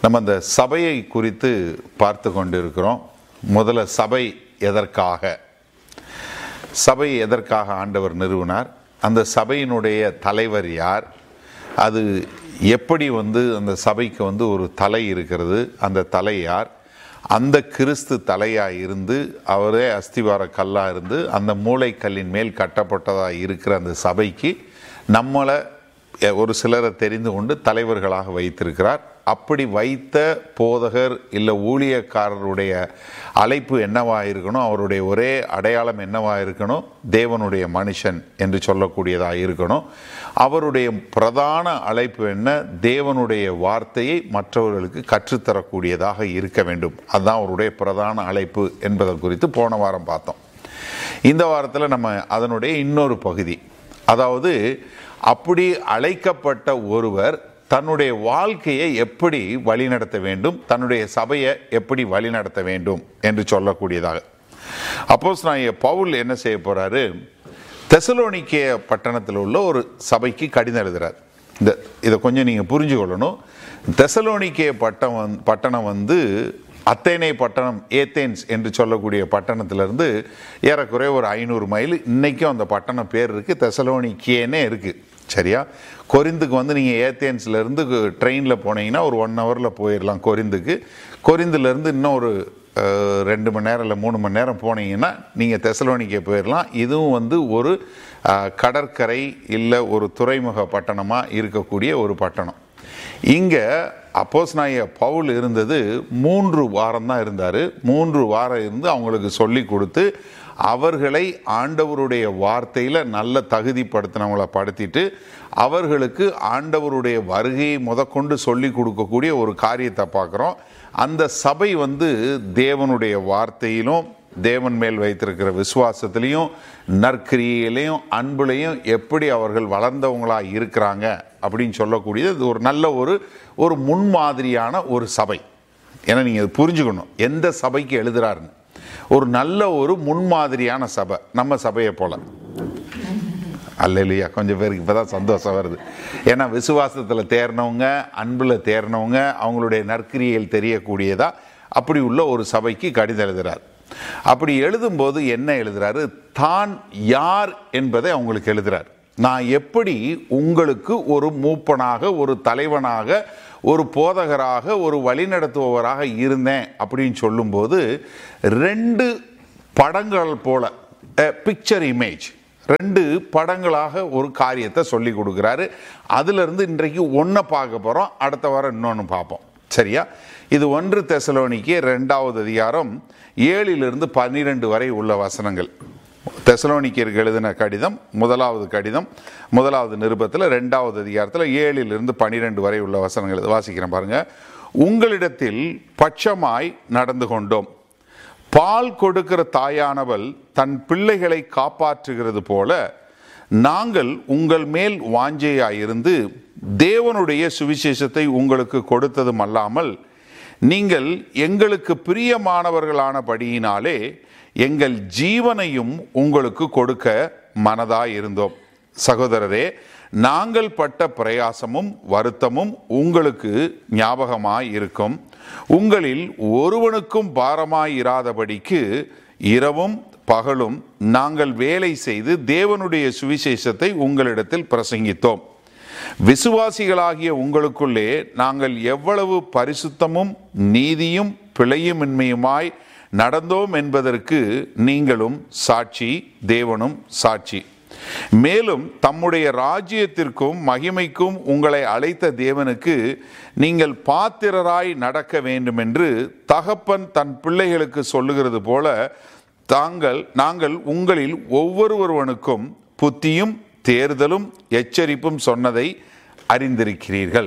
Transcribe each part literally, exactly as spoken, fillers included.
நம்ம அந்த சபையை குறித்து பார்த்து கொண்டிருக்கிறோம். முதல்ல சபை எதற்காக சபை எதற்காக ஆண்டவர் நிறுவினார், அந்த சபையினுடைய தலைவர் யார், அது எப்படி வந்து அந்த சபைக்கு வந்து ஒரு தலை இருக்கிறது, அந்த தலை யார், அந்த கிறிஸ்து தலையாக இருந்து அவரே அஸ்திவார கல்லாக இருந்து அந்த மூளைக்கல்லின் மேல் கட்டப்பட்டதாக இருக்கிற அந்த சபைக்கு நம்மளை ஒரு சிலரை தெரிந்து கொண்டு தலைவர்களாக வைத்திருக்கிறார். அப்படி வைத்த போதகர் இல்லை ஊழியக்காரருடைய அழைப்பு என்னவாக இருக்கணும், அவருடைய ஒரே அடையாளம் என்னவாக இருக்கணும், தேவனுடைய மனுஷன் என்று சொல்லக்கூடியதாக இருக்கணும். அவருடைய பிரதான அழைப்பு என்ன, தேவனுடைய வார்த்தையை மற்றவர்களுக்கு கற்றுத்தரக்கூடியதாக இருக்க வேண்டும். அதுதான் அவருடைய பிரதான அழைப்பு என்பதை குறித்து போன வாரம் பார்த்தோம். இந்த வாரத்தில் நம்ம அதனுடைய இன்னொரு பகுதி, அதாவது அப்படி அழைக்கப்பட்ட ஒருவர் தன்னுடைய வாழ்க்கையை எப்படி வழிநடத்த வேண்டும், தன்னுடைய சபையை எப்படி வழிநடத்த வேண்டும் என்று சொல்லக்கூடியதாக. அப்போஸ்தலனாகிய பவுல் என்ன செய்ய போறாரு, தெசலோனிக்கே பட்டணத்தில் உள்ள ஒரு சபைக்கு கடிதம் எழுதுறார். இந்த இதை கொஞ்சம் நீங்கள் புரிஞ்சு கொள்ளணும். தெசலோனிக்கே பட்டம் வந் பட்டணம் வந்து அத்தேனே பட்டணம், ஏத்தேன்ஸ் என்று சொல்லக்கூடிய பட்டணத்திலிருந்து ஏறக்குறைய ஒரு ஐநூறு மைல். இன்றைக்கும் அந்த பட்டணம் பேர் இருக்குது, தெசலோனிக்கேனே இருக்குது. சரியா? கொரிந்துக்கு வந்து நீங்கள் ஏத்தேன்ஸ்லேருந்து ட்ரெயினில் போனீங்கன்னா ஒரு ஒன் ஹவரில் போயிடலாம் கொரிந்துக்கு. கொரிந்துலேருந்து இன்னும் ஒரு ரெண்டு மணி நேரம் இல்லை மூணு மணி நேரம் போனீங்கன்னா நீங்கள் தெசலோனிக்கே போயிடலாம். இதுவும் வந்து ஒரு கடற்கரை இல்லை ஒரு துறைமுக பட்டணமாக இருக்கக்கூடிய ஒரு பட்டணம். இங்கே அப்போஸ்தலனாகிய பவுல் இருந்தது மூன்று வாரம் தான் இருந்தார். மூன்று வாரம் இருந்து அவங்களுக்கு சொல்லி கொடுத்து அவர்களை ஆண்டவருடைய வார்த்தையில் நல்ல தகுதிப்படுத்தினவங்களை படுத்திட்டு அவர்களுக்கு ஆண்டவருடைய வருகையை முதற்கொண்டு சொல்லி கொடுக்கக்கூடிய ஒரு காரியத்தை பார்க்குறோம். அந்த சபை வந்து தேவனுடைய வார்த்தையிலும் தேவன் மேல் வைத்திருக்கிற விசுவாசத்திலையும் நற்கிரியிலையும் அன்புலையும் எப்படி அவர்கள் வளர்ந்தவங்களாக இருக்கிறாங்க அப்படின்னு சொல்லக்கூடியது இது ஒரு நல்ல ஒரு ஒரு முன்மாதிரியான ஒரு சபை. ஏன்னா நீங்கள் புரிஞ்சுக்கணும் எந்த சபைக்கு எழுதுறாருன்னு. ஒரு நல்ல ஒரு முன்மாதிரியான சபை நம்ம சபையை போல. அல்லேலூயா. கொஞ்சம் பேருக்கு இப்போ தான் சந்தோஷம் வருது. ஏன்னா விசுவாசத்தில் தேர்னவங்க, அன்பில் தேர்னவங்க, அவங்களுடைய நற்கிரியில் தெரியக்கூடியதா அப்படி உள்ள ஒரு சபைக்கு கடிதம் எழுதுறார். அப்படி எழுதும்போது என்ன எழுதுறாரு, தான் யார் என்பதை அவங்களுக்கு எழுதுறார். நான் எப்படி உங்களுக்கு ஒரு மூப்பனாக, ஒரு தலைவனாக, ஒரு போதகராக, ஒரு வழிநடத்துபவராக இருந்தேன் அப்படின்னு சொல்லும்போது ரெண்டு படங்கள் போல, பிக்சர் இமேஜ், ரெண்டு படங்களாக ஒரு காரியத்தை சொல்லி கொடுக்குறாரு. அதிலிருந்து இன்றைக்கு ஒன்றை பார்க்க போகிறோம், அடுத்த வாரம் இன்னொன்று பார்ப்போம். சரியா? இது ஒன்று தெசலோனிக்கே ரெண்டாவது அதிகாரம் ஏழிலிருந்து பன்னிரெண்டு வரை உள்ள வசனங்கள். தெசலோனிக்கேயருக்கு எழுதின கடிதம் முதலாவது கடிதம் முதலாவது நிருபத்தில் ரெண்டாவது அதிகாரத்தில் ஏழிலிருந்து பன்னிரெண்டு வரை உள்ள வசனங்கள் வாசிக்கிறேன் பாருங்க. உங்களிடத்தில் பட்சமாய் நடந்து கொண்டோம். பால் கொடுக்கிற தாயானவள் தன் பிள்ளைகளை காப்பாற்றுகிறது போல நாங்கள் உங்கள் மேல் வாஞ்சையாயிருந்து தேவனுடைய சுவிசேஷத்தை உங்களுக்கு கொடுத்ததும் அல்லாமல் நீங்கள் எங்களுக்கு பிரியமானவர்களானபடியினாலே எங்கள் ஜீவனையும் உங்களுக்கு கொடுக்க மனதாயிருந்தோம். சகோதரரே, நாங்கள் பட்ட பிரயாசமும் வருத்தமும் உங்களுக்கு ஞாபகமாய் இருக்கும். உங்களில் ஒருவனுக்கும் பாரமாயிராதபடிக்கு இரவும் பகலும் நாங்கள் வேலை செய்து தேவனுடைய சுவிசேஷத்தை உங்களிடத்தில் பிரசங்கித்தோம். விசுவாசிகளாகிய உங்களுக்குள்ளே நாங்கள் எவ்வளவு பரிசுத்தமும் நீதியும் பிழையுமின்மையுமாய் நடந்தோம் என்பதற்கு நீங்களும் சாட்சி, தேவனும் சாட்சி. மேலும் தம்முடைய ராஜ்யத்திற்கும் மகிமைக்கும் உங்களை அழைத்த தேவனுக்கு நீங்கள் பாத்திரராய் நடக்க வேண்டும் என்று தகப்பன் தன் பிள்ளைகளுக்கு சொல்லுகிறது போல தாங்கள் நாங்கள் உங்களில் ஒவ்வொருவருவனுக்கும் புத்தியும் தேர்தலும் எச்சரிப்பும் சொன்னதை அறிந்திருக்கிறீர்கள்.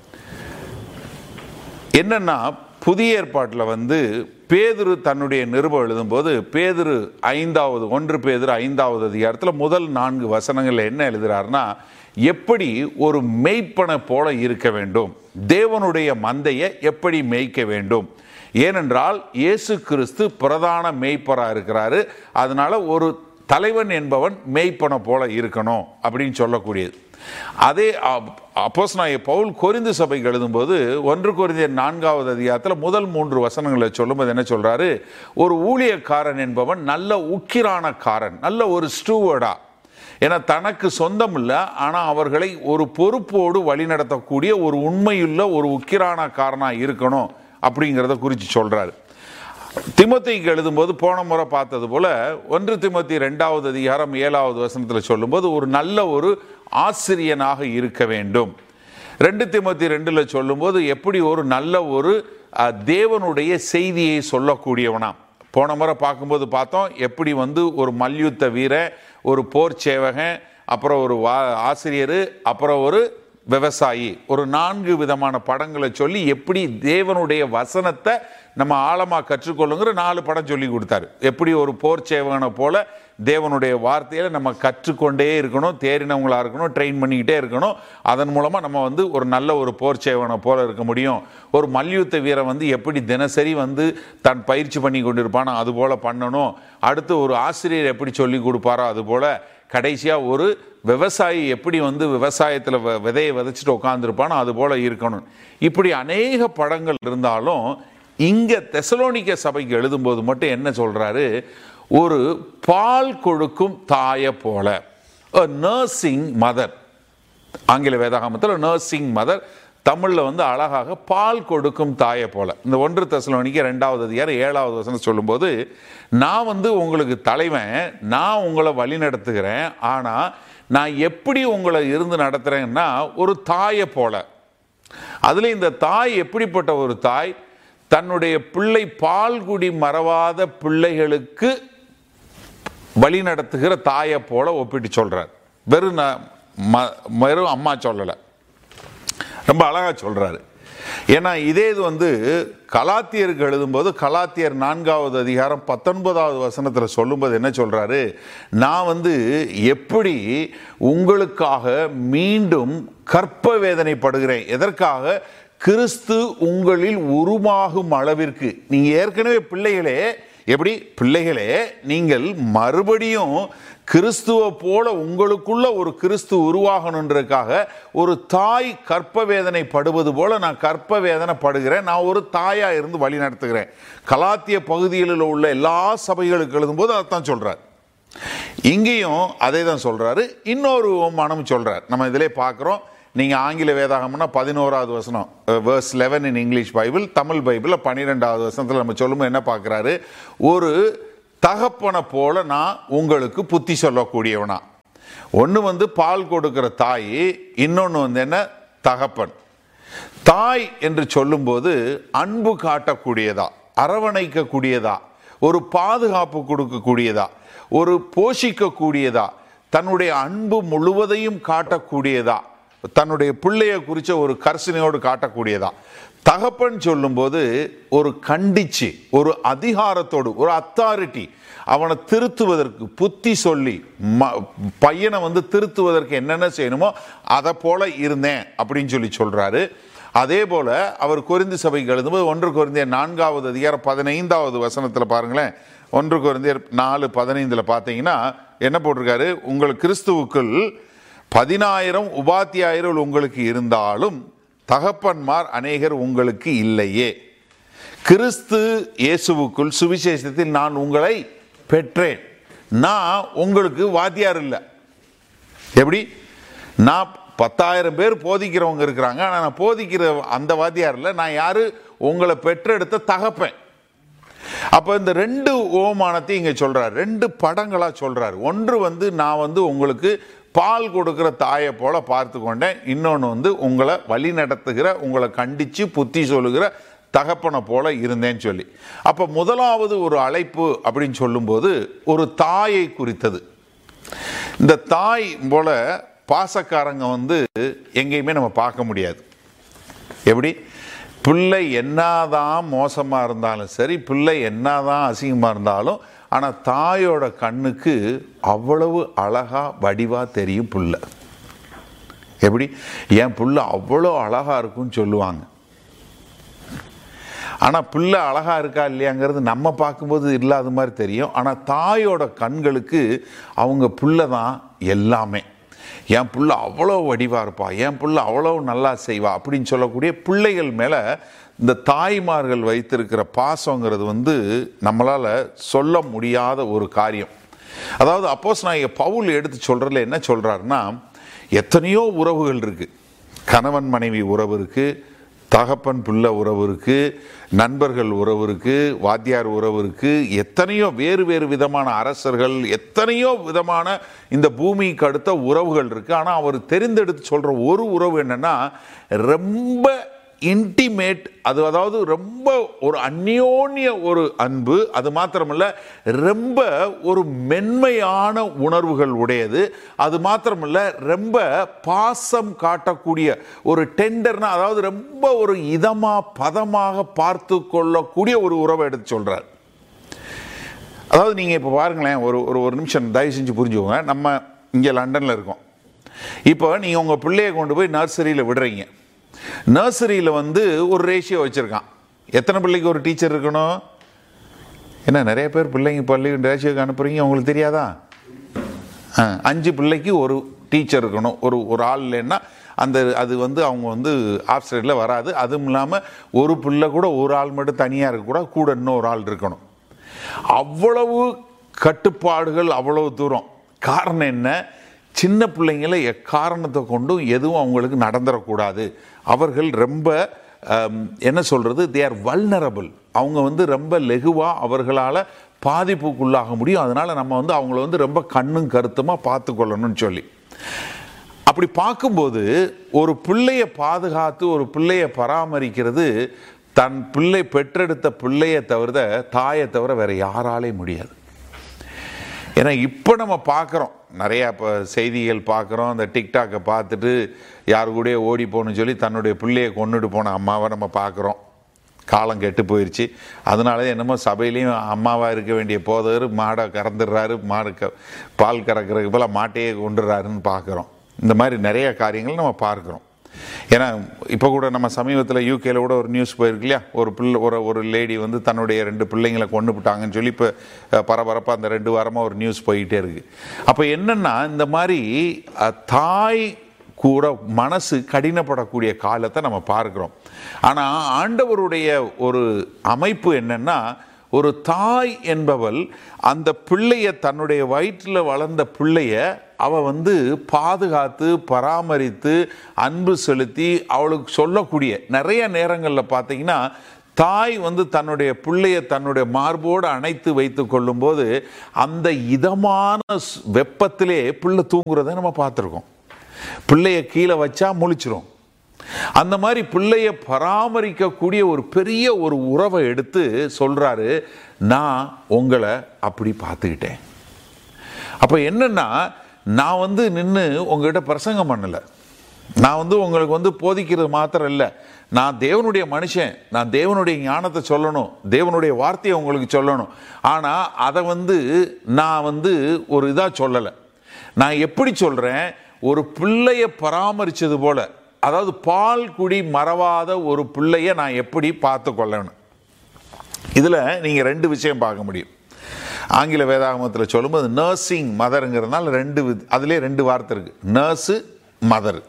என்னன்னா, புதிய ஏற்பாட்டில் வந்து பேதுரு தன்னுடைய நிருபம் எழுதும்போது பேதுரு ஐந்தாவது ஒன்று பேதுரு ஐந்தாவது அதிகாரத்தில் முதல் நான்கு வசனங்கள் என்ன எழுதுறாருன்னா, எப்படி ஒரு மேய்ப்பனை போல இருக்க வேண்டும், தேவனுடைய மந்தையை எப்படி மேய்க்க வேண்டும். ஏனென்றால் இயேசு கிறிஸ்து பிரதான மேய்ப்பராக இருக்கிறாரு. அதனால ஒரு தலைவன் என்பவன் மேய்ப்பனை போல இருக்கணும் அப்படின்னு சொல்லக்கூடியது. அதே அப்போஸ்தலனாகிய பவுல் கொரிந்து சபைக்கு எழுதும்போது ஒன்று கொரிந்தியர் நான்காவது அதிகாரத்தில் முதல் மூன்று வசனங்களை சொல்லும்போது என்ன சொல்றாரு, ஒரு ஊழியக்காரன் என்பவன் நல்ல உக்கிரானக்காரன், நல்ல ஒரு ஸ்டூவர்டா, ஏன்னா தனக்கு சொந்தம் இல்லை ஆனால் அவர்களை ஒரு பொறுப்போடு வழிநடத்தக்கூடிய ஒரு உண்மையுள்ள ஒரு உக்கிரானக்காரனாக இருக்கணும் அப்படிங்கிறத குறித்து சொல்றாரு. திமோத்தேயுக்கு எழுதும்போது போன முறை பார்த்தது போல ஒன்று திமோத்தேயு ரெண்டாவது அதிகாரம் ஏழாவது வசனத்தில் சொல்லும்போது ஒரு நல்ல ஒரு ஆசிரியனாக இருக்க வேண்டும். ரெண்டு திமோத்தேயு ரெண்டுல சொல்லும்போது எப்படி ஒரு நல்ல ஒரு தேவனுடைய செய்தியை சொல்லக்கூடியவனா. போன முறை பார்க்கும்போது பார்த்தோம் எப்படி வந்து ஒரு மல்யுத்த வீர, ஒரு போர் சேவகன், அப்புறம் ஒரு வா ஆசிரியர், அப்புறம் ஒரு விவசாயி, ஒரு நான்கு விதமான படங்களை சொல்லி எப்படி தேவனுடைய வசனத்தை நம்ம ஆழமாக கற்றுக்கொள்ளுங்கிற நாலு படம் சொல்லி கொடுத்தாரு. எப்படி ஒரு போர் சேவகனை போல தேவனுடைய வார்த்தையில் நம்ம கற்றுக்கொண்டே இருக்கணும், தேறினவங்களாக இருக்கணும், ட்ரெயின் பண்ணிக்கிட்டே இருக்கணும். அதன் மூலமாக நம்ம வந்து ஒரு நல்ல ஒரு போர் சேவகனை போல இருக்க முடியும். ஒரு மல்யுத்த வீரன் வந்து எப்படி தினசரி வந்து தன் பயிற்சி பண்ணி கொண்டிருப்பானோ அது போல பண்ணணும். அடுத்து ஒரு ஆசிரியர் எப்படி சொல்லி கொடுப்பாரோ அது போல, கடைசியாக ஒரு விவசாயி எப்படி வந்து விவசாயத்தில் விதையை விதைச்சிட்டு உட்காந்துருப்பானோ அது போல இருக்கணும். இப்படி அநேக படங்கள் இருந்தாலும் இங்கே தெசலோனிக்க சபைக்கு எழுதும்போது மட்டும் என்ன சொல்றாரு, ஒரு பால் கொடுக்கும் தாயை போல, நர்சிங் மதர். ஆங்கில வேதாகமத்தில் நர்சிங் மதர், தமிழில் வந்து அழகாக பால் கொடுக்கும் தாயை போல. இந்த ஒன்று தெசலோனிக்க ரெண்டாவது அதிகாரம் ஏழாவது வசனம் சொல்லும்போது, நான் வந்து உங்களுக்கு தலைவன், நான் உங்களை வழி நடத்துகிறேன், ஆனால் நான் எப்படி உங்களை இருந்து நடத்துகிறேன்னா ஒரு தாயை போல. அதில் இந்த தாய் எப்படிப்பட்ட ஒரு தாய், தன்னுடைய பிள்ளை பால்குடி மறவாத பிள்ளைகளுக்கு வழி நடத்துகிற தாயை போல ஒப்பிட்டு சொல்றார். வெறும் வெறும் அம்மா சொல்லலை, ரொம்ப அழகா சொல்றாரு. ஏன்னா இதே இது வந்து கலாத்தியருக்கு எழுதும்போது கலாத்தியர் நான்காவது அதிகாரம் பத்தொன்பதாவது வசனத்தில் சொல்லும்போது என்ன சொல்றாரு, நான் வந்து எப்படி உங்களுக்காக மீண்டும் கற்ப வேதனைப்படுகிறேன். எதற்காக? கிறிஸ்து உங்களில் உருவாகும் அளவிற்கு. நீங்க ஏற்கனவே பிள்ளைகளே, எப்படி பிள்ளைகளே நீங்கள் மறுபடியும் கிறிஸ்துவ போல உங்களுக்குள்ள ஒரு கிறிஸ்து உருவாகணுன்றதுக்காக ஒரு தாய் கற்ப வேதனை படுவது போல நான் கற்ப வேதனை படுகிறேன். நான் ஒரு தாயா இருந்து வழி நடத்துகிறேன். கலாத்திய பகுதிகளில் உள்ள எல்லா சபைகளுக்கு எழுதும்போது அதைத்தான் சொல்றார். இங்கேயும் அதே தான் சொல்றாரு. இன்னொரு ஓமானம் சொல்றார். நம்ம இதிலே பார்க்கிறோம். நீங்க ஆங்கில வேதாகம்னா பதினோராவது வசனம், verse eleven in English Bible, Tamil Bible பன்னிரெண்டாவது வசனத்தில் நம்ம சொல்லும்போது என்ன பார்க்கிறாரு, ஒரு தகப்பனை போல நான் உங்களுக்கு புத்தி சொல்லக்கூடியவனா. ஒன்று வந்து பால் கொடுக்கிற தாய், இன்னொன்று வந்து என்ன தகப்பன். தாய் என்று சொல்லும்போது அன்பு காட்டக்கூடியதா, அரவணைக்கக்கூடியதா, ஒரு பாதுகாப்பு கொடுக்கக்கூடியதா, ஒரு போஷிக்கக்கூடியதா, தன்னுடைய அன்பு முழுவதையும் காட்டக்கூடியதா, தன்னுடைய பிள்ளைய குறித்த ஒரு கர்சனையோடு காட்டக்கூடியதா. தகப்பன் சொல்லும்போது ஒரு கண்டிச்சு, ஒரு அதிகாரத்தோடு, ஒரு அத்தாரிட்டி, அவனை திருத்துவதற்கு புத்தி சொல்லி பையனை வந்து திருத்துவதற்கு என்னென்ன செய்யணுமோ அதை போல இருந்தேன் அப்படின்னு சொல்லி சொல்றாரு. அதே போல அவர் கொரிந்து சபைக்கு எழுதும்போது ஒன்று கொரிந்தியர் நான்காவது அதிகாரம் பதினைந்தாவது வசனத்தில் பாருங்களேன். ஒன்று கொரிந்தியர் நாலு பதினைந்துல பார்த்தீங்கன்னா என்ன போட்டிருக்காரு, உங்கள் கிறிஸ்துவுக்குள் பதினாயிரம் உபாத்தியாயர்கள் உங்களுக்கு இருந்தாலும் தகப்பன்மார் அநேகர் உங்களுக்கு இல்லையே. கிறிஸ்து இயேசுவுக்குள் சுவிசேஷத்தில் நான் உங்களை பெற்றேன். நான் உங்களுக்கு வாத்தியார் இல்லை. எப்படி? நான் பத்தாயிரம் பேர் போதிக்கிறவங்க இருக்கிறாங்க, ஆனால் நான் போதிக்கிற அந்த வாத்தியார் இல்லை. நான் யாரு? உங்களை பெற்றெடுத்த தகப்பேன். அப்போ இந்த ரெண்டு ஓமானத்தையும் இங்கே சொல்றாரு, ரெண்டு படங்களா சொல்றாரு. ஒன்று வந்து நான் வந்து உங்களுக்கு பால் கொடுக்கிற தாயை போல பார்த்து கொண்டேன், இன்னொன்று வந்து உங்களை வழி நடத்துகிற, உங்களை கண்டிச்சு புத்தி சொல்லுகிற தகப்பனை போல இருந்தேன்னு சொல்லி. அப்போ முதலாவது ஒரு அழைப்பு அப்படின்னு சொல்லும்போது ஒரு தாயை குறித்தது. இந்த தாய் போல பாசக்காரங்க வந்து எங்கேயுமே நம்ம பார்க்க முடியாது. எப்படி? பிள்ளை என்னதான் மோசமாக இருந்தாலும் சரி, பிள்ளை என்னதான் அசிங்கமாக இருந்தாலும், ஆனால் தாயோட கண்ணுக்கு அவ்வளவு அழகா வடிவா தெரியும் புள்ள. எப்படி? என் புள்ள அவ்வளோ அழகா இருக்குன்னு சொல்லுவாங்க. ஆனால் பிள்ளை அழகா இருக்கா இல்லையாங்கிறது நம்ம பார்க்கும்போது இல்லாத மாதிரி தெரியும். ஆனால் தாயோட கண்களுக்கு அவங்க பிள்ளை தான் எல்லாமே. என் புள்ள அவ்வளோ வடிவாக இருப்பா, என் புள்ள அவ்வளோ நல்லா செய்வா அப்படின்னு சொல்லக்கூடிய பிள்ளைகள் மேலே இந்த தாய்மார்கள் வைத்திருக்கிற பாசங்கிறது வந்து நம்மளால் சொல்ல முடியாத ஒரு காரியம். அதாவது அப்போஸ்தலனாகிய பவுல் எடுத்து சொல்கிறதுல என்ன சொல்கிறாருன்னா, எத்தனையோ உறவுகள் இருக்குது. கணவன் மனைவி உறவு இருக்குது, தகப்பன் பிள்ளை உறவு இருக்குது, நண்பர்கள் உறவு இருக்குது, வாத்தியார் உறவு இருக்குது, எத்தனையோ வேறு வேறு விதமான அரசர்கள், எத்தனையோ விதமான இந்த பூமிக்கு அடுத்த உறவுகள் இருக்குது. ஆனால் அவர் தெரிந்தெடுத்து சொல்கிற ஒரு உறவு என்னென்னா, ரொம்ப இன்டிமேட், அது அதாவது ரொம்ப ஒரு அந்யோன்ய ஒரு அன்பு. அது மாத்திரமல்ல, ரொம்ப ஒரு மென்மையான உணர்வுகள் உடையது. அது மாத்திரமல்ல, ரொம்ப பாசம் காட்டக்கூடிய ஒரு டெண்டர்னா, அதாவது ரொம்ப ஒரு இதமா பதமாக பார்த்து கொள்ளக்கூடிய ஒரு உறவை எடுத்து சொல்றார். அதாவது நீங்க இப்ப பாருங்களேன், ஒரு ஒரு நிமிஷம் தயவு செஞ்சு புரிஞ்சுக்கோங்க. நம்ம இங்க லண்டன்ல இருக்கோம். இப்போ நீங்க உங்க பிள்ளையை கொண்டு போய் நர்சரியில விடுறீங்க. நர்சரியில் வந்து ஒரு ரேஷியோ வச்சுருக்கான். எத்தனை பிள்ளைக்கு ஒரு டீச்சர் இருக்கணும்? ஏன்னா நிறைய பேர் பிள்ளைங்க பள்ளி ரேஷியோக்கு அனுப்புகிறீங்க, உங்களுக்கு தெரியாதா? அஞ்சு பிள்ளைக்கு ஒரு டீச்சர் இருக்கணும். ஒரு ஒரு ஆள் இல்லைன்னா அந்த அது வந்து அவங்க வந்து ஆஃப் சைடில் வராது. அதுவும் இல்லாமல் ஒரு பிள்ளை கூட ஒரு ஆள் மட்டும் தனியாக இருக்கக்கூடாது, கூட இன்னொரு ஆள் இருக்கணும். அவ்வளவு கட்டுப்பாடுகள், அவ்வளவு தூரம். காரணம் என்ன? சின்ன பிள்ளைங்களை எக்காரணத்தை கொண்டும் எதுவும் அவங்களுக்கு நடந்துடக்கூடாது. அவர்கள் ரொம்ப என்ன சொல்கிறது, தே ஆர் வல்னரபிள். அவங்க வந்து ரொம்ப லெகுவாக அவர்களால் பாதிப்புக்குள்ளாக முடியும். அதனால் நம்ம வந்து அவங்கள வந்து ரொம்ப கண்ணும் கருத்துமாக பார்த்து கொள்ளணும்னு சொல்லி, அப்படி பார்க்கும்போது ஒரு பிள்ளையை பாதுகாத்து ஒரு பிள்ளையை பராமரிக்கிறது தன் பிள்ளை பெற்றெடுத்த பிள்ளையை தவிர, தாயை தவிர வேற யாராலே முடியாது. ஏன்னா இப்போ நம்ம பார்க்குறோம், நிறையா இப்போ செய்திகள் பார்க்குறோம். அந்த டிக்டாக்கை பார்த்துட்டு யாரு கூட ஓடி போகணும்னு சொல்லி தன்னுடைய பிள்ளையை கொண்டுட்டு போன அம்மாவை நம்ம பார்க்குறோம். காலம் கெட்டு போயிடுச்சு. அதனால என்னமோ சபையிலையும் அம்மாவாக இருக்க வேண்டிய போதவர் மாடை கறந்துடுறாரு, மாடு க பால் கறக்கிறதுக்கு போல் மாட்டையே கொண்டுடுறாருன்னு பார்க்குறோம். இந்த மாதிரி நிறைய காரியங்கள் நம்ம பார்க்குறோம். ஏன்னா இப்போ கூட நம்ம சமீபத்தில் யூகேல கூட ஒரு நியூஸ் போயிருக்கு இல்லையா, ஒரு பிள்ளை ஒரு ஒரு லேடி வந்து தன்னுடைய ரெண்டு பிள்ளைங்களை கொண்டு விட்டாங்கன்னு சொல்லி இப்போ பரபரப்பாக அந்த ரெண்டு வாரமாக ஒரு நியூஸ் போயிட்டே இருக்குது. அப்போ என்னென்னா, இந்த மாதிரி தாய் கூட மனசு கடினப்படக்கூடிய காலத்தை நம்ம பார்க்குறோம். ஆனால் ஆண்டவருடைய ஒரு அமைப்பு என்னென்னா, ஒரு தாய் என்பவள் அந்த பிள்ளைய, தன்னுடைய வயிற்றில் வளர்ந்த பிள்ளைய அவள் வந்து பாதுகாத்து பராமரித்து அன்பு செலுத்தி அவளுக்கு சொல்லக்கூடிய நிறைய நேரங்களில் பார்த்தீங்கன்னா, தாய் வந்து தன்னுடைய பிள்ளைய தன்னுடைய மார்போடு அணைத்து வைத்து கொள்ளும்போது அந்த இதமான வெப்பத்திலே பிள்ளை தூங்குறதை நம்ம பார்த்துருக்கோம். பிள்ளைய கீழே வச்சா முழிச்சிரும். அந்த மாதிரி பிள்ளைய பராமரிக்கக்கூடிய ஒரு பெரிய ஒரு உறவை எடுத்து சொல்றாரு, நான் உங்களை அப்படி பார்த்துக்கிட்டேன். அப்போ என்னன்னா, நான் வந்து நின்று உங்ககிட்ட பிரசங்கம் பண்ணலை, நான் வந்து உங்களுக்கு வந்து போதிக்கிறது மாத்திரம் இல்லை, நான் தேவனுடைய மனுஷன், நான் தேவனுடைய ஞானத்தை சொல்லணும், தேவனுடைய வார்த்தையை உங்களுக்கு சொல்லணும். ஆனால் அதை வந்து நான் வந்து ஒரு இதாக சொல்லலை. நான் எப்படி சொல்கிறேன், ஒரு பிள்ளைய பராமரித்தது போல, அதாவது பால் குடி மறவாத ஒரு பிள்ளைய நான் எப்படி பார்த்து கொள்ளணும். இதில் நீங்கள் ரெண்டு விஷயம் பார்க்க முடியும். ஆங்கில வேதாகமத்தில் சொல்லும்போது நர்சிங் மதருங்கிறதுனால ரெண்டு, அதுலேயே ரெண்டு வார்த்தை இருக்குது, நர்ஸு மதர்.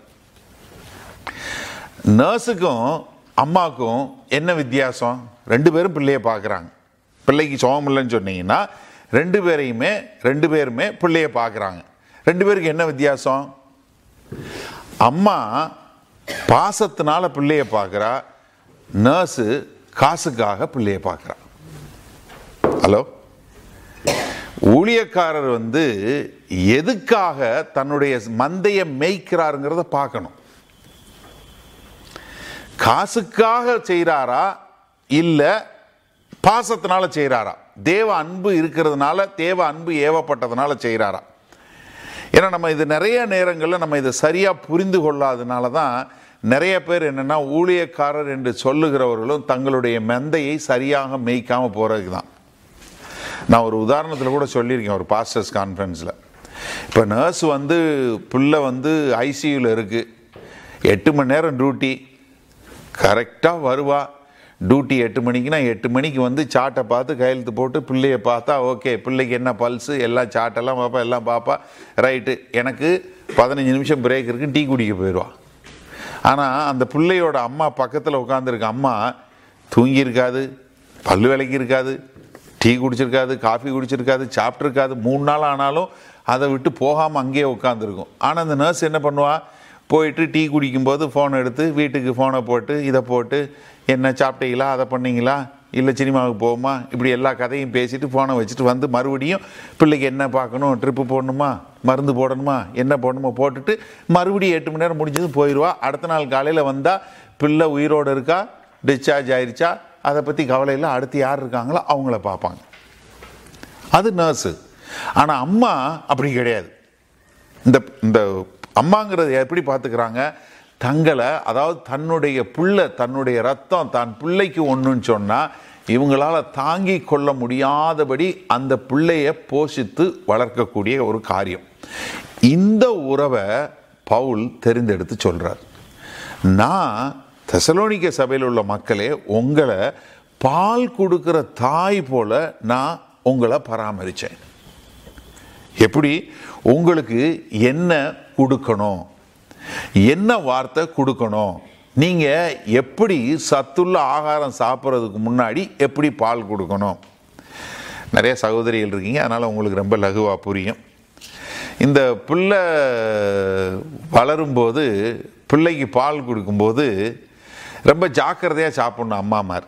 நர்ஸுக்கும் அம்மாவுக்கும் என்ன வித்தியாசம்? ரெண்டு பேரும் பிள்ளையை பார்க்குறாங்க. பிள்ளைக்கு சோகம் இல்லைன்னு சொன்னீங்கன்னா ரெண்டு பேரையுமே ரெண்டு பேருமே பிள்ளையை பார்க்குறாங்க. ரெண்டு பேருக்கு என்ன வித்தியாசம்? அம்மா பாசத்தினால பிள்ளையை பார்க்குறா, நர்ஸு காசுக்காக பிள்ளையை பார்க்குறா. ஹலோ, ஊழியக்காரர் வந்து எதுக்காக தன்னுடைய மந்தையை மேய்க்கிறாருங்கிறத பார்க்கணும். காசுக்காக செய்கிறாரா இல்லை பாசத்தினால செய்கிறாரா? தேவ அன்பு இருக்கிறதுனால, தேவ அன்பு ஏவப்பட்டதுனால செய்கிறாரா? ஏன்னா நம்ம இது நிறைய நேரங்களில் நம்ம இதை சரியாக புரிந்து கொள்ளாதனால தான் நிறைய பேர் என்னென்னா, ஊழியக்காரர் என்று சொல்லுகிறவர்களும் தங்களுடைய மந்தையை சரியாக மேய்க்காமல் போகிறதுக்கு தான். நான் ஒரு உதாரணத்தில் கூட சொல்லியிருக்கேன் ஒரு பாஸ்டர்ஸ் கான்ஃபரன்ஸில். இப்போ நர்ஸ் வந்து பிள்ளை வந்து ஐசியூவில் இருக்குது, எட்டு மணி நேரம் டியூட்டி, கரெக்டாக வருவா. டியூட்டி எட்டு மணிக்குனா எட்டு மணிக்கு வந்து சாட்டை பார்த்து கையெழுத்து போட்டு பிள்ளையை பார்த்தா ஓகே, பிள்ளைக்கு என்ன பல்ஸு எல்லாம் சாட்டெல்லாம் பார்ப்பா, எல்லாம் பார்ப்பா. ரைட்டு, எனக்கு பதினஞ்சு நிமிஷம் பிரேக் இருக்குது, டீ குடிக்க போயிடுவா. ஆனால் அந்த பிள்ளையோட அம்மா பக்கத்தில் உட்காந்துருக்க அம்மா தூங்கியிருக்காது, பல்லு விளக்கி இருக்காது, டீ குடிச்சிருக்காது, காஃபி குடிச்சிருக்காது, சாப்பிட்ருக்காது. மூணு நாள் ஆனாலும் அதை விட்டு போகாமல் அங்கேயே உட்காந்துருக்கும். ஆனால் அந்த நர்ஸ் என்ன பண்ணுவா, போயிட்டு டீ குடிக்கும்போது ஃபோனை எடுத்து வீட்டுக்கு ஃபோனை போட்டு இதை போட்டு என்ன சாப்பிட்டீங்களா, அதை பண்ணிங்களா, இல்லை சினிமாவுக்கு போகுமா, இப்படி எல்லா கதையும் பேசிட்டு ஃபோனை வச்சுட்டு வந்து மறுபடியும் பிள்ளைக்கு என்ன பார்க்கணும், ட்ரிப்பு போடணுமா, மருந்து போடணுமா, என்ன போடணுமா போட்டுட்டு மறுபடியும் எட்டு மணி நேரம் முடிஞ்சது போயிடுவா. அடுத்த நாள் காலையில் வந்தால் பிள்ளை உயிரோடு இருக்கா, டிஸ்சார்ஜ் ஆயிடுச்சா, அதை பற்றி கவலை இல்லை, அடுத்து யார் இருக்காங்களோ அவங்கள பார்ப்பாங்க. அது நர்ஸு. ஆனால் அம்மா அப்படி கிடையாது. இந்த இந்த அம்மாங்கிறது எப்படி பார்த்துக்கிறாங்க, தங்களை, அதாவது தன்னுடைய பிள்ளை, தன்னுடைய ரத்தம் தான் பிள்ளைக்கு ஒன்றுன்னு சொன்னால் இவங்களால தாங்கி கொள்ள முடியாதபடி அந்த பிள்ளையை போஷித்து வளர்க்கக்கூடிய ஒரு காரியம். இந்த உறவை பவுல் தெரிந்தெடுத்து சொல்கிறார். நான் தெசலோனிக்க சபையில் உள்ள மக்களே, உங்களை பால் கொடுக்கிற தாய் போல நான் உங்களை பராமரித்தேன். எப்படி? உங்களுக்கு என்ன கொடுக்கணும், என்ன வார்த்தை கொடுக்கணும், நீங்கள் எப்படி சத்துள்ள ஆகாரம் சாப்பிட்றதுக்கு முன்னாடி எப்படி பால் கொடுக்கணும். நிறைய சகோதரிகள் இருக்கீங்க, அதனால் உங்களுக்கு ரொம்ப லகுவாக புரியும். இந்த பிள்ளை வளரும்போது பிள்ளைக்கு பால் கொடுக்கும்போது ரொம்ப ஜாக்கிரதையாக சாப்பிட்ணும் அம்மாமார்.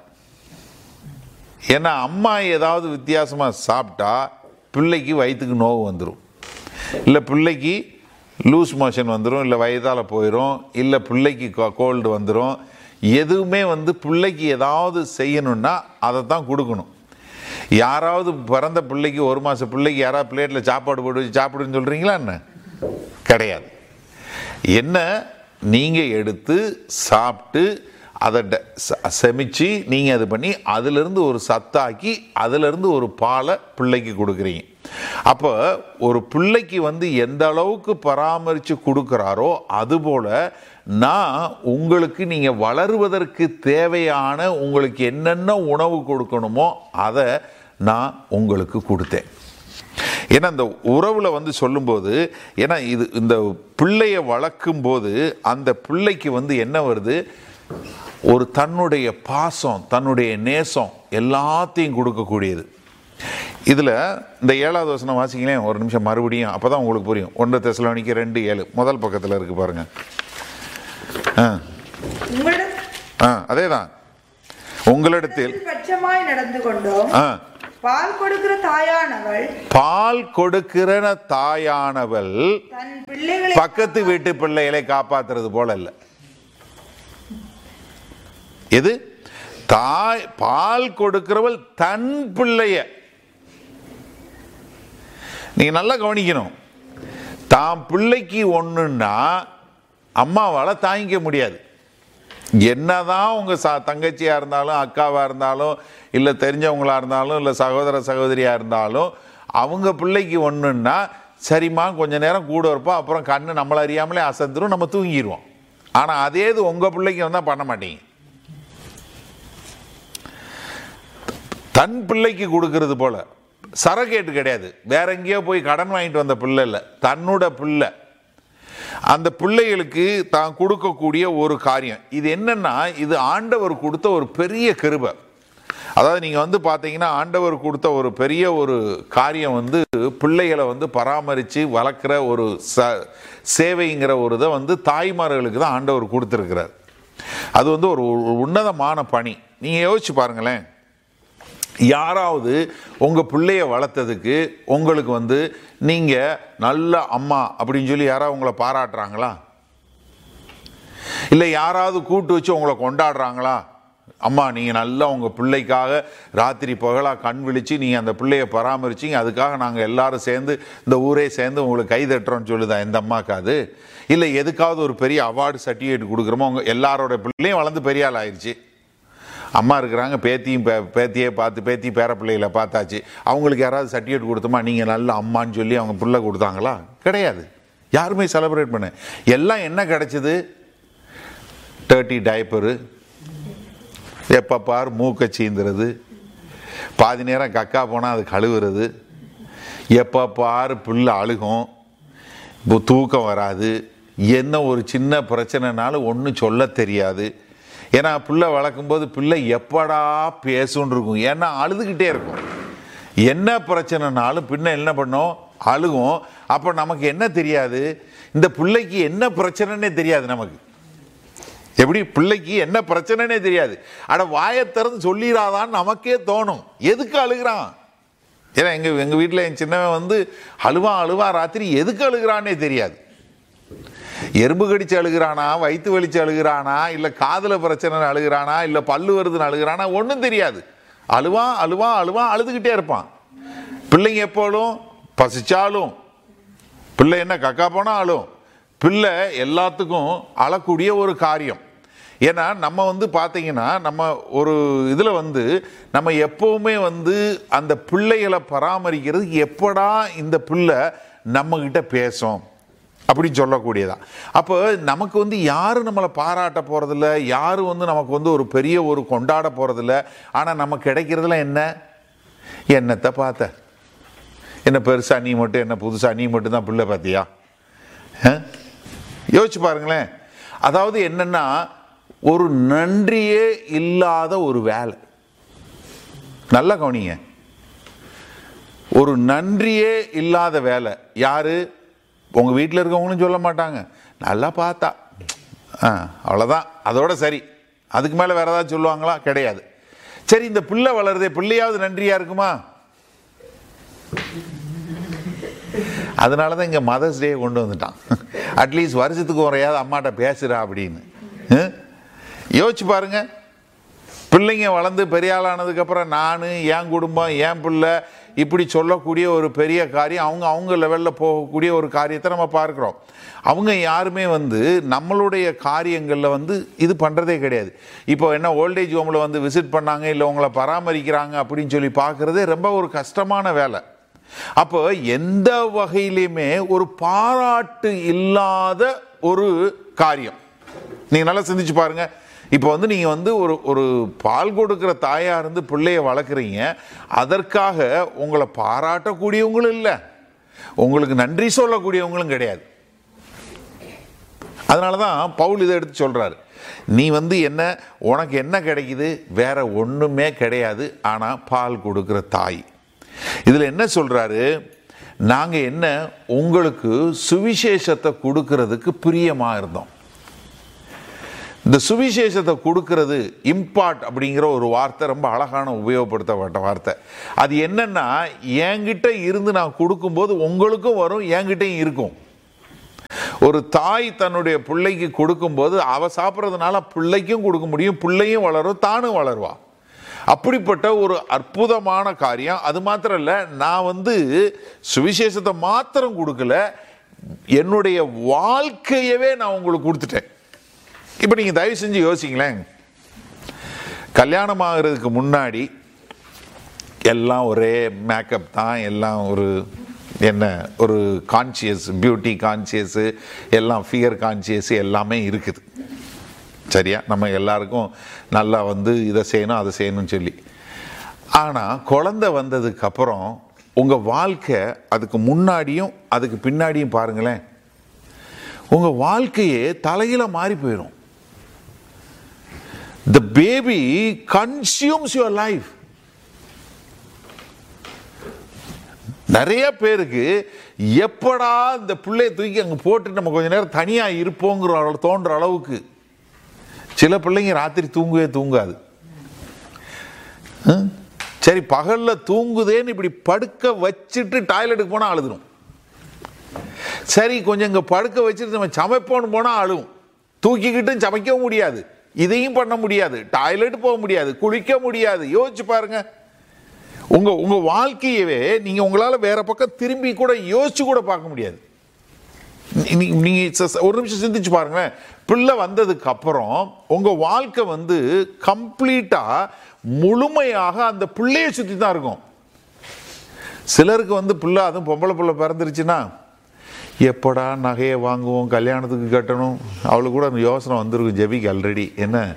ஏன்னா அம்மா ஏதாவது வித்தியாசமாக சாப்பிட்டா பிள்ளைக்கு வயிற்றுக்கு நோவு வந்துடும், இல்லை பிள்ளைக்கு லூஸ் மோஷன் வந்துடும், இல்லை வயதால் போயிடும், இல்லை பிள்ளைக்கு கோல்டு வந்துடும். எதுவுமே வந்து பிள்ளைக்கு ஏதாவது செய்யணுன்னா அதை தான் கொடுக்கணும். யாராவது பிறந்த பிள்ளைக்கு, ஒரு மாதம் பிள்ளைக்கு யாராவது பிளேட்டில் சாப்பாடு போட்டு வச்சு சாப்பிடுன்னு சொல்கிறீங்களா? என்ன கிடையாது. என்ன நீங்கள் எடுத்து சாப்பிட்டு அதை செமிச்சு நீங்கள் அது பண்ணி அதிலிருந்து ஒரு சத்தாக்கி அதிலிருந்து ஒரு பாலை பிள்ளைக்கு கொடுக்குறீங்க. அப்போ ஒரு பிள்ளைக்கு வந்து எந்த அளவுக்கு பராமரித்து கொடுக்குறாரோ அதுபோல் நான் உங்களுக்கு நீங்கள் வளருவதற்கு தேவையான உங்களுக்கு என்னென்ன உணவு கொடுக்கணுமோ அதை நான் உங்களுக்கு கொடுத்தேன். ஏன்னா இந்த உறவில் வந்து சொல்லும்போது, ஏன்னா இது இந்த பிள்ளையை வளர்க்கும் போது அந்த பிள்ளைக்கு வந்து என்ன வருது, ஒரு தன்னுடைய பாசம், தன்னுடைய நேசம் எல்லாத்தையும் கொடுக்கக்கூடியது. இதில் இந்த ஏழாவது வசனம் வாசிங்களேன் ஒரு நிமிஷம் மறுபடியும், அப்போ தான் உங்களுக்கு புரியும். ஒன்று தெசலோனிக்கர் ரெண்டு ஏழு முதல் பக்கத்தில் இருக்கு பாருங்க. ஆ ஆ அதே தான். உங்களிடத்தில் நடந்து கொண்டோம். பால் கொடுக்கிற தாயானவள் பால் கொடுக்கிற தாயானவள் தன் பிள்ளைகளை பக்கத்து வீட்டு பிள்ளைகளை காப்பாத்துறது போல இல்லை. எது? தாய் பால் கொடுக்கிறவள் தன் பிள்ளைய. நீங்க நல்லா கவனிக்கணும். தான் பிள்ளைக்கு ஒண்ணுன்னா அம்மாவால தாங்கிக்க முடியாது. என்னதான் உங்க தங்கச்சியா இருந்தாலும், அக்காவா இருந்தாலும், இல்லை தெரிஞ்சவங்களா இருந்தாலும், இல்லை சகோதர சகோதரியா இருந்தாலும், அவங்க பிள்ளைக்கு ஒண்ணுன்னா சரிம்மா கொஞ்ச நேரம் கூட இருப்போம், அப்புறம் கண்ணு நம்மளை அறியாமலே அசந்துரும், நம்ம தூங்கிடுவோம். ஆனா அதே இது உங்க பிள்ளைக்கு வந்தா பண்ண மாட்டீங்க. தன் பிள்ளைக்கு கொடுக்கறது போல சரக்கேட்டு கிடையாது. வேற எங்கேயோ போய் கடன் வாங்கிட்டு வந்த பிள்ளை இல்லை, தன்னோட பிள்ளை. அந்த பிள்ளைகளுக்கு தான் கொடுக்கக்கூடிய ஒரு காரியம் இது என்னன்னா, இது ஆண்டவர் கொடுத்த ஒரு பெரிய கிருபை. அதாவது நீங்க வந்து பாத்தீங்கன்னா ஆண்டவர் கொடுத்த ஒரு பெரிய ஒரு காரியம் வந்து பிள்ளைகளை வந்து பராமரித்து வளர்க்குற ஒரு சேவைங்கிற ஒரு இதை வந்து தாய்மார்களுக்கு தான் ஆண்டவர் கொடுத்துருக்கிறார். அது வந்து ஒரு உன்னதமான பணி. நீங்க யோசிச்சு பாருங்களேன், யாராவது உங்க பிள்ளைய வளர்த்ததுக்கு உங்களுக்கு வந்து நீங்க நல்ல அம்மா அப்படின்னு சொல்லி யாராவது உங்களை பாராட்டுறாங்களா? இல்லை யாராவது கூட்டு வச்சு உங்களை கொண்டாடுறாங்களா? அம்மா நீங்கள் நல்லா உங்கள் பிள்ளைக்காக ராத்திரி பகலாக கண் விழித்து நீங்கள் அந்த பிள்ளையை பராமரிச்சிங்க, அதுக்காக நாங்கள் எல்லாரும் சேர்ந்து இந்த ஊரே சேர்ந்து உங்களுக்கு கை தட்டுறோன்னு சொல்லுதான் எந்த அம்மாக்காது? இல்லை எதுக்காவது ஒரு பெரிய அவார்டு சர்டிஃபிகேட் கொடுக்குறோமோ? உங்கள் எல்லாரோட பிள்ளையும் வளர்ந்து பெரிய ஆள் ஆயிடுச்சு, அம்மா இருக்கிறாங்க, பேத்தியும் பே பேத்தியே பார்த்து பேத்தி பேர பிள்ளைகளை பார்த்தாச்சு, அவங்களுக்கு யாராவது சர்டிஃபிகேட் கொடுத்தோமா நீங்கள் நல்ல அம்மான்னு சொல்லி அவங்க பிள்ளை கொடுத்தாங்களா? கிடையாது. யாருமே செலிப்ரேட் பண்ண. எல்லாம் என்ன கிடைச்சது? டர்ட்டி டைப்பரு, எப்போ பார் மூக்கை சீந்துறது, பாதி நேரம் கக்கா போனால் அது கழுவுறது, எப்போ பார் பிள்ளை அழுகும், தூக்கம் வராது, என்ன ஒரு சின்ன பிரச்சனைனாலும் ஒன்றும் சொல்ல தெரியாது. ஏன்னா பிள்ளை வளர்க்கும்போது பிள்ளை எப்படா பேசுன்னு இருக்கும், ஏன்னா அழுதுகிட்டே இருக்கும். என்ன பிரச்சனைனாலும் பின்ன என்ன பண்ணோம், அழுகும். அப்போ நமக்கு என்ன தெரியாது, இந்த பிள்ளைக்கு என்ன பிரச்சனைன்னே தெரியாது. நமக்கு எப்படி பிள்ளைக்கு என்ன பிரச்சனைன்னே தெரியாது. அட வாயை திறந்து சொல்லிடாதான்னு நமக்கே தோணும். எதுக்கு அழுகிறான்? ஏன்னா எங்கள் எங்கள் வீட்டில் என் சின்னவன் வந்து அழுவான் அழுவான் ராத்திரி, எதுக்கு அழுகிறான்னே தெரியாது. எறும்பு கடிச்சு அழுகிறானா, வயிற்று வலிச்சு அழுகிறானா, இல்லை காதில் பிரச்சனை அழுகிறானா, இல்லை பல்லு வருதுன்னு அழுகிறானா, ஒன்றும் தெரியாது. அழுவான் அழுவான் அழுவான் அழுதுகிட்டே இருப்பான். பிள்ளைங்க எப்போதும் பசிச்சாலும், பிள்ளை என்ன கக்கா போனால் அழும். பிள்ளை எல்லாத்துக்கும் அழக்கூடிய ஒரு காரியம். ஏன்னா நம்ம வந்து பார்த்தீங்கன்னா நம்ம ஒரு இதில் வந்து நம்ம எப்போவுமே வந்து அந்த பிள்ளைகளை பராமரிக்கிறது, எப்படா இந்த பிள்ளை நம்மக்கிட்ட பேசும் அப்படின்னு சொல்லக்கூடியதான். அப்போ நமக்கு வந்து யாரும் நம்மளை பாராட்ட போகிறதில்ல, யாரும் வந்து நமக்கு வந்து ஒரு பெரிய ஒரு கொண்டாட போகிறதில்ல. ஆனால் நமக்கு கிடைக்கிறதுல என்ன, என்னத்தை பார்த்த, என்ன பெருசா நீ மட்டும், என்ன புதுசா நீ மட்டும் தான் பிள்ளை பார்த்தியா? யோசிச்சு பாருங்களேன். அதாவது என்னன்னா, ஒரு நன்றியே இல்லாத ஒரு வேலை. நல்லா கவனிங்க, ஒரு நன்றியே இல்லாத வேலை. யாரு? உங்க வீட்டில் இருக்கவங்களும் சொல்ல மாட்டாங்க, நல்லா பார்த்தா அவ்வளோதான், அதோட சரி. அதுக்கு மேலே வேற ஏதாவது சொல்லுவாங்களா? கிடையாது. சரி, இந்த பிள்ளை வளருதே, பிள்ளையாவது நன்றியா இருக்குமா? அதனால தான் இங்கே மதர்ஸ் டே கொண்டு வந்துட்டான். அட்லீஸ்ட் வருஷத்துக்கு ஒரையாவது அம்மாட்ட பேசுகிறா அப்படின்னு. யோசிச்சு பாருங்க. பிள்ளைங்க வளர்ந்து பெரிய ஆளானதுக்கப்புறம் நான், என் குடும்பம், என் பிள்ளை இப்படி சொல்லக்கூடிய ஒரு பெரிய காரியம், அவங்க அவங்க லெவலில் போகக்கூடிய ஒரு காரியத்தை நம்ம பார்க்குறோம். அவங்க யாருமே வந்து நம்மளுடைய காரியங்களில் வந்து இது பண்ணுறதே கிடையாது. இப்போ என்ன ஓல்டேஜ் ஹோமில் வந்து விசிட் பண்ணாங்க, இல்லை உங்களை பராமரிக்கிறாங்க அப்படின்னு சொல்லி பார்க்குறதே ரொம்ப ஒரு கஷ்டமான வேலை. அப்போ எந்த வகையிலுமே ஒரு பாராட்டு இல்லாத ஒரு காரியம். நீங்கள் நல்லா சிந்திச்சு பாருங்க. இப்போ வந்து நீங்கள் வந்து ஒரு ஒரு பால் கொடுக்குற தாயா இருந்து பிள்ளைய வளர்க்குறீங்க, அதற்காக உங்களை பாராட்டக்கூடியவங்களும் இல்லை, உங்களுக்கு நன்றி சொல்லக்கூடியவங்களும் கிடையாது. அதனால தான் பவுல் இதை எடுத்து சொல்றாரு, நீ வந்து என்ன, உனக்கு என்ன கிடைக்குது? வேற ஒண்ணுமே கிடையாது, ஆனா பால் கொடுக்குற தாய். இதுல என்ன சொல்றாரு, நாங்க என்ன உங்களுக்கு சுவிசேஷத்தை கொடுக்கிறதுக்கு பிரியமா இருந்தோம். இந்த சுவிசேஷத்தை கொடுக்கிறது, இம்பார்ட் அப்படிங்கிற ஒரு வார்த்தை ரொம்ப அழகான உபயோகப்படுத்தப்பட்ட வார்த்தை. அது என்னன்னா, என்கிட்ட இருந்து நான் கொடுக்கும்போது உங்களுக்கும் வரும், என்கிட்டையும் இருக்கும். ஒரு தாய் தன்னுடைய பிள்ளைக்கு கொடுக்கும்போது அவ சாப்பிட்றதுனால பிள்ளைக்கும் கொடுக்க முடியும், பிள்ளையும் வளரும், தானும் வளருவா. அப்படிப்பட்ட ஒரு அற்புதமான காரியம். அது மாத்திரம் இல்லை, நான் வந்து சுவிசேஷத்தை மாத்திரம் கொடுக்கல, என்னுடைய வாழ்க்கையவே நான் உங்களுக்கு கொடுத்துட்டேன். இப்போ நீங்கள் தயவு செஞ்சு யோசிங்களேன். கல்யாணம் ஆகிறதுக்கு முன்னாடி எல்லாம் ஒரே மேக்கப் தான், எல்லாம் ஒரு என்ன ஒரு கான்சியஸ், பியூட்டி கான்சியஸு, எல்லாம் ஃபிகர் கான்சியஸ் எல்லாமே இருக்குது. சரியா? நம்ம எல்லாருக்கும் நல்லா வந்து இதை செய்யணும் அதை செய்யணும்னு சொல்லி. ஆனால் குழந்தை வந்ததுக்கு அப்புறம் உங்கள் வாழ்க்கை, அதுக்கு முன்னாடியும் அதுக்கு பின்னாடியும் பாருங்களேன், உங்கள் வாழ்க்கையே தலையில மாறி போயிடும். The baby consumes your life. நிறைய பேருக்கு எப்படா இந்த பிள்ளைய தூக்கி அங்கே போட்டு நம்ம கொஞ்ச நேரம் தனியாக இருப்போங்கிற தோன்ற அளவுக்கு. சில பிள்ளைங்க ராத்திரி தூங்கவே தூங்காது. சரி, பகல்ல தூங்குதேன்னு இப்படி படுக்க வச்சுட்டு டாய்லெட்டுக்கு போனால் அழுதுடும். சரி, கொஞ்சம் இங்கே படுக்க வச்சுட்டு நம்ம சமைப்போன்னு போனால் அழுவும். தூக்கிக்கிட்டும் சமைக்கவும் முடியாது, இதையும் பண்ண முடியாது, டாய்லெட் போக முடியாது, குளிக்க முடியாது. யோசிச்சு பாருங்க. உங்க உங்க வாழ்க்கையவே நீங்க உங்களால வேற பக்கம் திரும்பி கூட யோசிச்சு கூட பார்க்க முடியாது. நீங்க ஒரு நிமிஷம் சிந்திச்சு பாருங்களேன். பிள்ளை வந்ததுக்கு அப்புறம் உங்க வாழ்க்கை வந்து கம்ப்ளீட்டா முழுமையாக அந்த பிள்ளையை சுத்தி தான் இருக்கும். சிலருக்கு வந்து பிள்ளை, அதுவும் பொம்பளை பிள்ளை பிறந்துருச்சுன்னா எப்படா நகையை வாங்குவோம், கல்யாணத்துக்கு கட்டணும், அவளுக்கு கூட அந்த யோசனை வந்துருக்கும். ஜெபிக்கு ஆல்ரெடி என்ன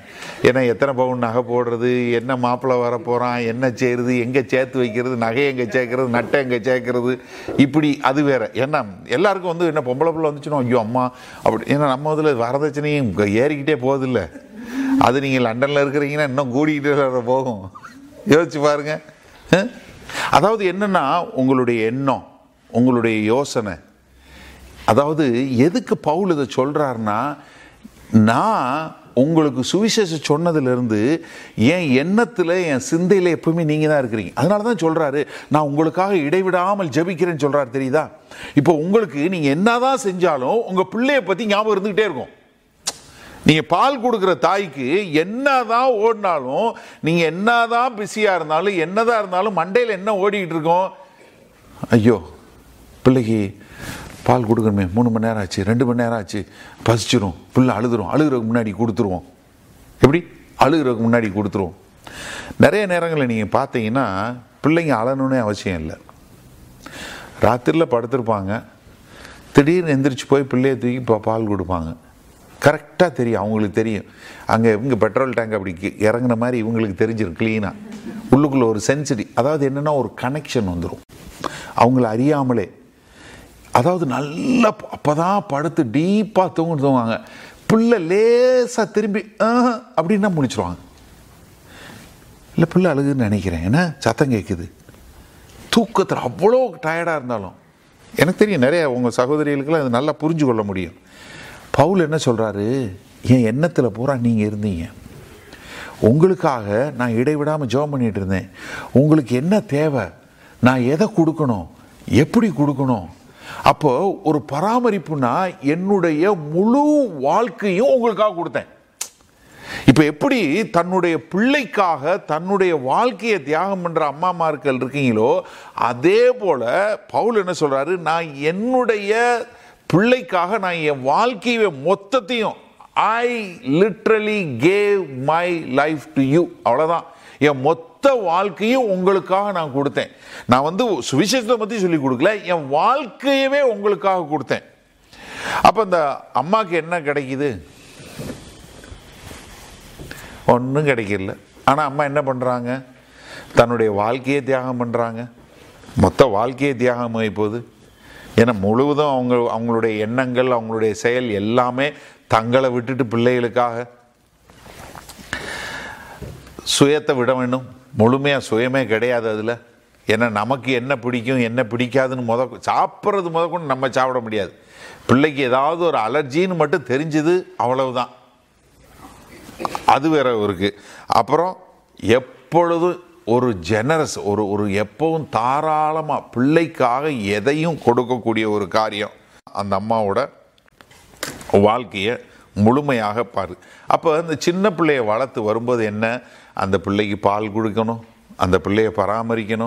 ஏன்னா எத்தனை பவுன் நகை போடுறது, என்ன மாப்பிள்ளை வர போகிறான், என்ன செய்கிறது, எங்கே சேர்த்து வைக்கிறது, நகை எங்கே சேர்க்கறது, நட்டை எங்கே சேர்க்கறது, இப்படி அது வேறு. ஏன்னா எல்லாருக்கும் வந்து என்ன பொம்பளை பிள்ளை வந்துச்சுன்னா ஐயோ அம்மா அப்படி. ஏன்னா நம்ம இதில் வரதட்சணையும் ஏறிக்கிட்டே போகுதில்ல. அது நீங்கள் லண்டனில் இருக்கிறீங்கன்னா இன்னும் கூடிக்கிட்டே போகும். யோசிச்சு பாருங்க. அதாவது என்னன்னா உங்களுடைய எண்ணம், உங்களுடைய யோசனை. அதாவது எதுக்கு பவுல் இதை சொல்றாருன்னா, நான் உங்களுக்கு சுவிசேஷம் சொன்னதுலேருந்து என் எண்ணத்தில் என் சிந்தையில் எப்பவுமே நீங்கள் தான் இருக்கிறீங்க. அதனால தான் சொல்கிறாரு நான் உங்களுக்காக இடைவிடாமல் ஜெபிக்கிறேன்னு சொல்கிறாரு. தெரியுதா? இப்போ உங்களுக்கு நீங்கள் என்னதான் செஞ்சாலும் உங்கள் பிள்ளைய பற்றி ஞாபகம் இருந்துக்கிட்டே இருக்கும். நீங்கள் பால் கொடுக்குற தாய்க்கு என்னதான் ஓடினாலும், நீங்கள் என்னதான் பிஸியாக இருந்தாலும், என்னதான் இருந்தாலும் மண்டையில் என்ன ஓடிக்கிட்டு இருக்கோம், ஐயோ பிள்ளைக்கு பால் கொடுக்கணுமே, மூணு மணி நேரம் ஆச்சு, ரெண்டு மணி நேரம் ஆச்சு, பசிச்சிரும், பிள்ளை அழுதுரும், அழுகிறதுக்கு முன்னாடி கொடுத்துருவோம். எப்படி? அழுகிறதுக்கு முன்னாடி கொடுத்துருவோம். நிறைய நேரங்களில் நீங்கள் பார்த்தீங்கன்னா பிள்ளைங்க அழணுன்னே அவசியம் இல்லை. ராத்திரியில் படுத்திருப்பாங்க, திடீர்னு எந்திரிச்சு போய் பிள்ளையை தூக்கி இப்போ பால் கொடுப்பாங்க. கரெக்டாக தெரியும், அவங்களுக்கு தெரியும். அங்கே இவங்க பெட்ரோல் டேங்க் அப்படி இறங்கின மாதிரி இவங்களுக்கு தெரிஞ்சிடும் க்ளீனாக. உள்ளுக்குள்ளே ஒரு சென்சிட்டி, அதாவது என்னென்னா ஒரு கனெக்ஷன் வந்துடும் அவங்கள அறியாமலே. அதாவது நல்லா அப்போ தான் படுத்து டீப்பாக தூங்க தூங்குவாங்க. பிள்ளை லேசாக திரும்பி அப்படின்னா முடிச்சிருவாங்க. இல்லை பிள்ளை அழுகுன்னு நினைக்கிறேன், ஏன்னா சத்தம் கேட்குது. தூக்கத்தில் அவ்வளோ டயர்டாக இருந்தாலும் எனக்கு தெரியும் நிறைய உங்கள் சகோதரிகளுக்கெல்லாம் அது நல்லா புரிஞ்சு கொள்ள முடியும். பவுல் என்ன சொல்கிறாரு, என் எண்ணத்தில் பூரா நீங்கள் இருந்தீங்க, உங்களுக்காக நான் இடைவிடாமல் ஜெபம் பண்ணிகிட்டு இருந்தேன். உங்களுக்கு என்ன தேவை, நான் எதை கொடுக்கணும், எப்படி கொடுக்கணும். அப்போ ஒரு பராமரிப்புனா என்னுடைய முழு வாழ்க்கையும் உங்களுக்காக கொடுத்தேன். இப்போ எப்படி தன்னுடைய பிள்ளைக்காக தன்னுடைய வாழ்க்கையை தியாகம் பண்ணுற அம்மாமார்கள் இருக்கீங்களோ, அதே போல பவுல் என்ன சொல்கிறாரு, நான் என்னுடைய பிள்ளைக்காக நான் என் வாழ்க்கையை மொத்தத்தையும் I literally cave my life to you. அவ்வளோதான், என் மொத்த வாழ்க்கையும் உங்களுக்காக நான் கொடுத்தேன். நான் வந்து சுவிசேஷத்தை பற்றி சொல்லி கொடுக்கல, என் வாழ்க்கையவே உங்களுக்காக கொடுத்தேன். அப்போ இந்த அம்மாவுக்கு என்ன கிடைக்குது? ஒன்றும் கிடைக்கல. ஆனால் அம்மா என்ன பண்ணுறாங்க, தன்னுடைய வாழ்க்கையை தியாகம் பண்ணுறாங்க. மொத்த வாழ்க்கையை தியாகம் ஆகி போகுது. ஏன்னா முழுவதும் அவங்க அவங்களுடைய எண்ணங்கள், அவங்களுடைய செயல் எல்லாமே தங்களை விட்டுட்டு பிள்ளைகளுக்காக. சுயத்தை விட வேண்டும், முழுமையாக சுயமே கிடையாது அதில். ஏன்னா நமக்கு என்ன பிடிக்கும் என்ன பிடிக்காதுன்னு முத சாப்பிட்றது முத கொண்டு நம்ம சாப்பிட முடியாது. பிள்ளைக்கு ஏதாவது ஒரு அலர்ஜின்னு மட்டும் தெரிஞ்சுது, அவ்வளவுதான், அது வேற இருக்கு. அப்புறம் எப்பொழுதும் ஒரு ஜெனரஸ், ஒரு ஒரு எப்பவும் தாராளமாக பிள்ளைக்காக எதையும் கொடுக்கக்கூடிய ஒரு காரியம் அந்த அம்மாவோட வாழ்க்கையை முழுமையாக பாரு. அப்போ அந்த சின்ன பிள்ளையை வளர்த்து வரும்போது என்ன, அந்த பிள்ளைக்கு பால் கொடுக்கணும், அந்த பிள்ளையை பராமரிக்கணும்,